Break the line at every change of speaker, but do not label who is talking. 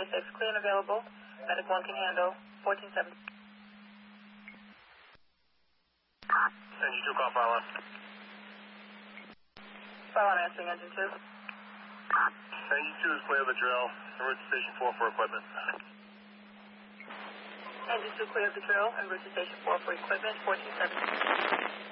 Runway 6 clear and available. Medic 1 can handle 14-7.
Engine 2, call file on.
File on answering engine 2.
Engine 2 is clear of the drill. En route to station 4 for equipment.
Engine 2 clear of the drill. En route to station 4 for equipment. 14-7.